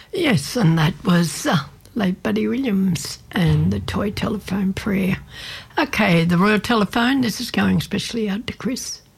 Yes, and that was late Buddy Williams and the Toy Telephone Prayer. Okay, the Royal Telephone, this is going especially out to Chris.